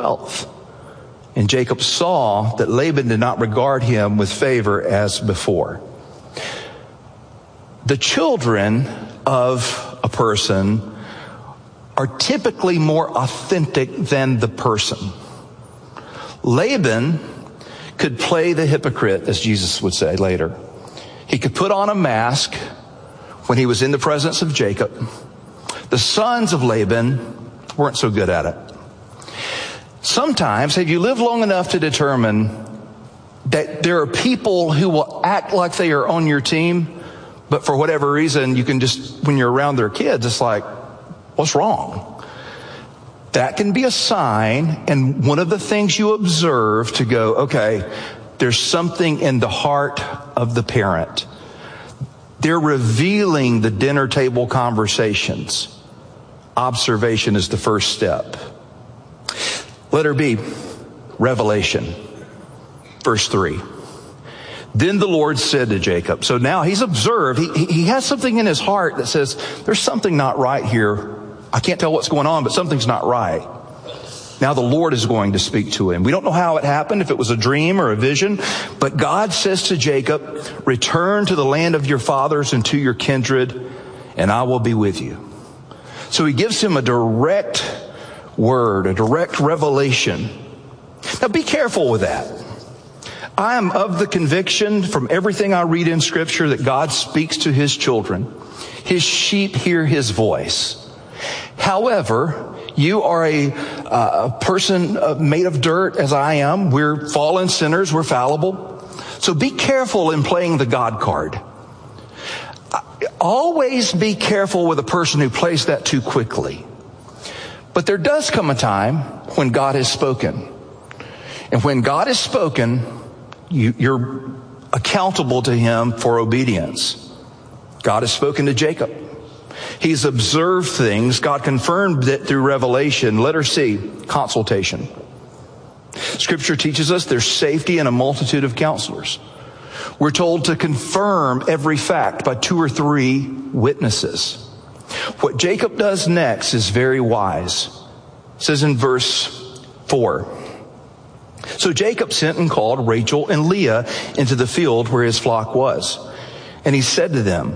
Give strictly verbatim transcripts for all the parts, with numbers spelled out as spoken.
wealth. And Jacob saw that Laban did not regard him with favor as before. The children of a person are typically more authentic than the person. Laban could play the hypocrite, as Jesus would say later. He could put on a mask when he was in the presence of Jacob. The sons of Laban weren't so good at it. Sometimes, have you lived long enough to determine that there are people who will act like they are on your team, but for whatever reason, you can just, when you're around their kids, it's like, what's wrong? That can be a sign, and one of the things you observe to go, okay, there's something in the heart of the parent. They're revealing the dinner table conversations. Observation is the first step. Letter B, revelation. Verse three. Then the Lord said to Jacob. So now he's observed. He, he has something in his heart that says, there's something not right here. I can't tell what's going on, but something's not right. Now the Lord is going to speak to him. We don't know how it happened, if it was a dream or a vision, but God says to Jacob, return to the land of your fathers and to your kindred, and I will be with you. So he gives him a direct word, a direct revelation. Now be careful with that. I am of the conviction from everything I read in Scripture that God speaks to his children. His sheep hear his voice. However, you are a, uh, a person uh, made of dirt as I am. We're fallen sinners. We're fallible. So be careful in playing the God card. Always be careful with a person who plays that too quickly. But there does come a time when God has spoken. And when God has spoken, you, you're accountable to him for obedience. God has spoken to Jacob. He's observed things. God confirmed it through revelation. Letter C, consultation. Scripture teaches us there's safety in a multitude of counselors. We're told to confirm every fact by two or three witnesses. What Jacob does next is very wise. It says in verse four. So Jacob sent and called Rachel and Leah into the field where his flock was. And he said to them,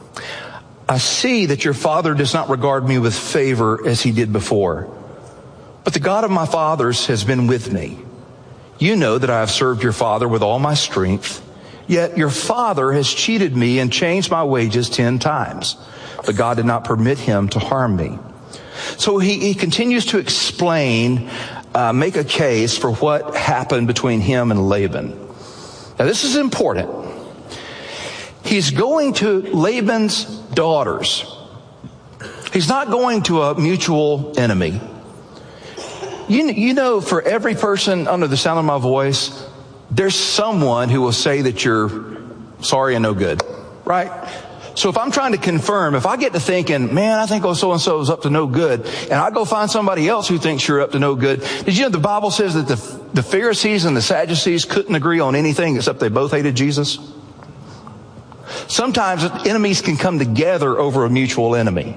I see that your father does not regard me with favor as he did before. But the God of my fathers has been with me. You know that I have served your father with all my strength. Yet your father has cheated me and changed my wages ten times. But God did not permit him to harm me. So he, he continues to explain, uh, make a case for what happened between him and Laban. Now this is important. He's going to Laban's daughters. He's not going to a mutual enemy. You, you know, for every person under the sound of my voice, there's someone who will say that you're sorry and no good, right? So if I'm trying to confirm, if I get to thinking, man, I think oh so-and-so is up to no good, and I go find somebody else who thinks you're up to no good. Did you know the Bible says that the, the Pharisees and the Sadducees couldn't agree on anything except they both hated Jesus? Sometimes enemies can come together over a mutual enemy.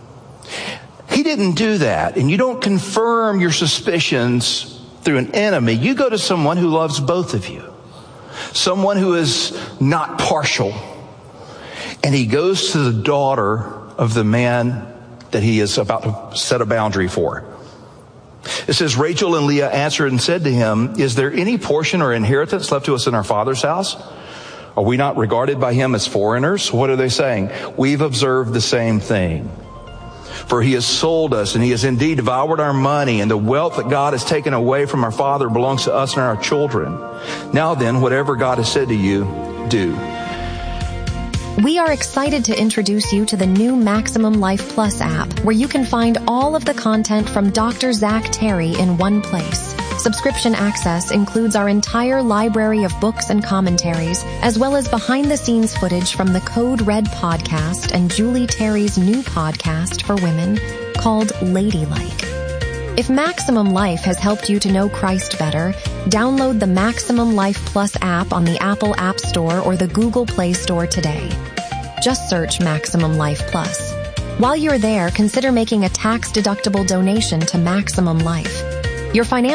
He didn't do that. And you don't confirm your suspicions through an enemy. You go to someone who loves both of you. Someone who is not partial. And he goes to the daughter of the man that he is about to set a boundary for. It says, Rachel and Leah answered and said to him, is there any portion or inheritance left to us in our father's house? Are we not regarded by him as foreigners? What are they saying? We've observed the same thing. For he has sold us, and he has indeed devoured our money, and the wealth that God has taken away from our father belongs to us and our children. Now then, whatever God has said to you, do. We are excited to introduce you to the new Maximum Life Plus app, where you can find all of the content from Doctor Zach Terry in one place. Subscription access includes our entire library of books and commentaries, as well as behind-the-scenes footage from the Code Red podcast and Julie Terry's new podcast for women called Ladylike. If Maximum Life has helped you to know Christ better, download the Maximum Life Plus app on the Apple App Store or the Google Play Store today. Just search Maximum Life Plus. While you're there, consider making a tax-deductible donation to Maximum Life. Your financial